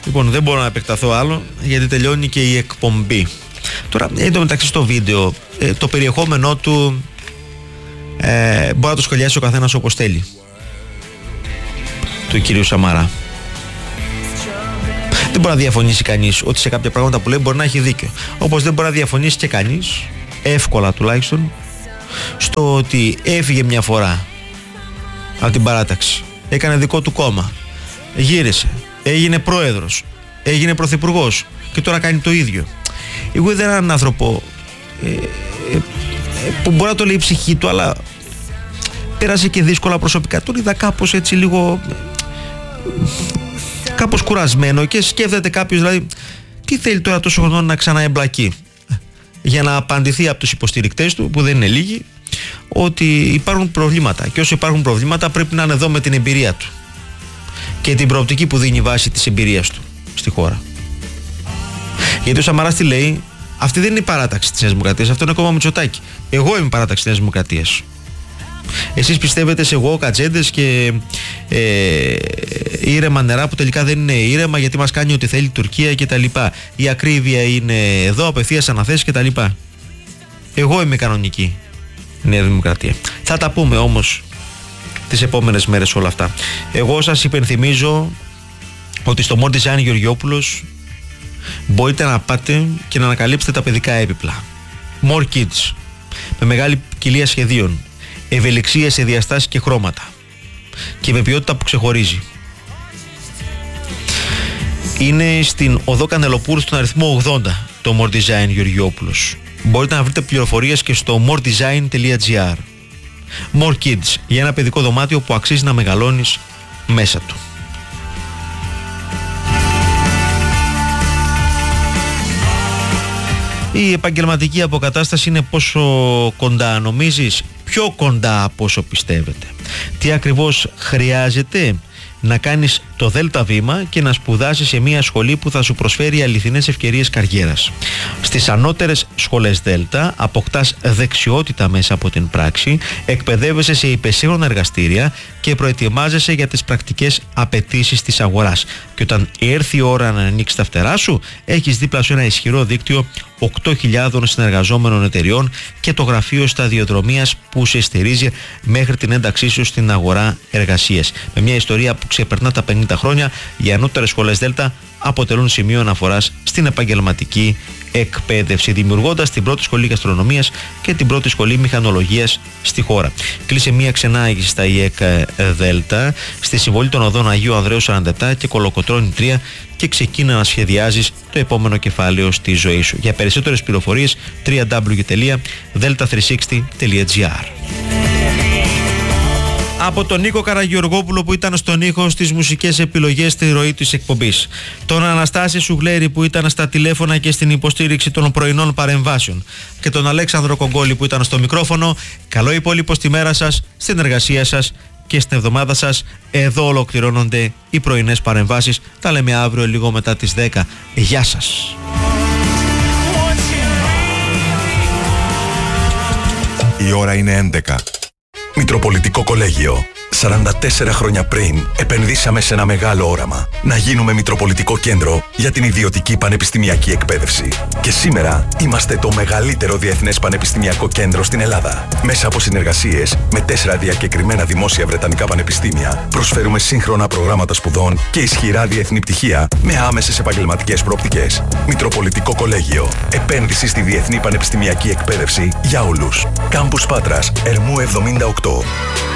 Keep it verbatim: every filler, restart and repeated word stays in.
Λοιπόν, δεν μπορώ να επεκταθώ άλλο γιατί τελειώνει και η εκπομπή. Τώρα, εν τω μεταξύ στο βίντεο, ε, το περιεχόμενό του ε, μπορεί να το σχολιάσει ο καθένας όπως θέλει, του κυρίου Σαμαρά. Δεν μπορεί να διαφωνήσει κανείς ότι σε κάποια πράγματα που λέει μπορεί να έχει δίκιο. Όπως δεν μπορεί να διαφωνήσει και κανείς, εύκολα τουλάχιστον, στο ότι έφυγε μια φορά από την παράταξη, έκανε δικό του κόμμα, γύρισε, έγινε πρόεδρος, έγινε πρωθυπουργός και τώρα κάνει το ίδιο. Εγώ δεν είμαι έναν άνθρωπο ε, ε, ε, που μπορεί να το λέει η ψυχή του, αλλά πέρασε και δύσκολα προσωπικά. Τον είδα κάπως έτσι λίγο κάπως κουρασμένο και σκέφτεται κάποιος, δηλαδή, τι θέλει τώρα τόσο χρόνο να ξαναεμπλακεί, για να απαντηθεί από τους υποστηρικτές του, που δεν είναι λίγοι, ότι υπάρχουν προβλήματα και όσο υπάρχουν προβλήματα πρέπει να είναι εδώ με την εμπειρία του και την προοπτική που δίνει βάση της εμπειρίας του στη χώρα. Γιατί ο Σαμαράς τι λέει? Αυτή δεν είναι η παράταξη της Νέας Δημοκρατίας, αυτό είναι κόμμα Μητσοτάκη. Εγώ είμαι η παράταξη της Νέας Δημοκρατίας. Εσείς πιστεύετε σε εγώ, κατσέντες και ε, ήρεμα νερά που τελικά δεν είναι ήρεμα, γιατί μας κάνει ό,τι θέλει η Τουρκία κτλ. Η ακρίβεια είναι εδώ, απευθείας αναθέσεις κτλ. Εγώ είμαι κανονική Νέα Δημοκρατία. Θα τα πούμε όμως τις επόμενες μέρες όλα αυτά. Εγώ σας υπενθυμίζω ότι στο More Design Γεωργιόπουλος μπορείτε να πάτε και να ανακαλύψετε τα παιδικά έπιπλα. More Kids, με μεγάλη ποικιλία σχεδίων, ευελιξία σε διαστάσεις και χρώματα και με ποιότητα που ξεχωρίζει. Είναι στην οδό Κανελοπούρου στον αριθμό ογδόντα το More Design Γεωργιόπουλος. Μπορείτε να βρείτε πληροφορίες και στο more design τελεία gr. More Kids, για ένα παιδικό δωμάτιο που αξίζει να μεγαλώνεις μέσα του. Η επαγγελματική αποκατάσταση είναι πόσο κοντά νομίζεις? Πιο κοντά από όσο πιστεύετε. Τι ακριβώς χρειάζεται? Να κάνεις το δέλτα βήμα και να σπουδάσεις σε μια σχολή που θα σου προσφέρει αληθινές ευκαιρίες καριέρας. Στις ανώτερες σχολές Δέλτα αποκτάς δεξιότητα μέσα από την πράξη, εκπαιδεύεσαι σε υπεσύγχρονα εργαστήρια και προετοιμάζεσαι για τις πρακτικές απαιτήσεις της αγοράς. Και όταν έρθει η ώρα να ανοίξεις τα φτερά σου, έχεις δίπλα σου ένα ισχυρό δίκτυο οκτώ χιλιάδες συνεργαζόμενων εταιριών και το γραφείο σταδιοδρομίας που σε στηρίζει μέχρι την ένταξή σου στην αγορά εργασίας. Με μια ιστορία που ξεπερνά τα πενήντα χρόνια, οι ανώτερες σχολές Δέλτα αποτελούν σημείο αναφοράς στην επαγγελματική εκπαίδευση, δημιουργώντας την πρώτη σχολή γαστρονομίας και την πρώτη σχολή μηχανολογίας στη χώρα. Κλείσε μια ξενάγηση στα ΙΕΚ Δέλτα, στη συμβολή των οδών Αγίου Ανδρέου σαράντα επτά και Κολοκοτρώνη τρία, και ξεκίνα να σχεδιάζεις το επόμενο κεφάλαιο στη ζωή σου. Για περισσότερες πληροφορίες double-u double-u double-u τελεία delta τριακόσια εξήντα τελεία gr. Από τον Νίκο Καραγεωργόπουλο που ήταν στον ήχο, στις μουσικές επιλογές, στη ροή της εκπομπής, τον Αναστάση Σουγλέρη που ήταν στα τηλέφωνα και στην υποστήριξη των πρωινών παρεμβάσεων, και τον Αλέξανδρο Κογκόλη που ήταν στο μικρόφωνο, καλό υπόλοιπο στη μέρα σας, στην εργασία σας και στην εβδομάδα σας. Εδώ ολοκληρώνονται οι πρωινές παρεμβάσεις. Τα λέμε αύριο λίγο μετά τις δέκα. Γεια σας. Η ώρα είναι έντεκα. Μητροπολιτικό Κολέγιο. σαράντα τέσσερα χρόνια πριν επενδύσαμε σε ένα μεγάλο όραμα. Να γίνουμε Μητροπολιτικό Κέντρο για την ιδιωτική πανεπιστημιακή εκπαίδευση. Και σήμερα είμαστε το μεγαλύτερο διεθνές πανεπιστημιακό κέντρο στην Ελλάδα. Μέσα από συνεργασίες με τέσσερα διακεκριμένα δημόσια βρετανικά πανεπιστήμια, προσφέρουμε σύγχρονα προγράμματα σπουδών και ισχυρά διεθνή πτυχία με άμεσες επαγγελματικές προοπτικές. Μητροπολιτικό Κολέγιο. Επένδυση στη διεθνή πανεπιστημιακή εκπαίδευση για όλους. Κάμπους Πάτρας, Ερμού εβδομήντα οκτώ.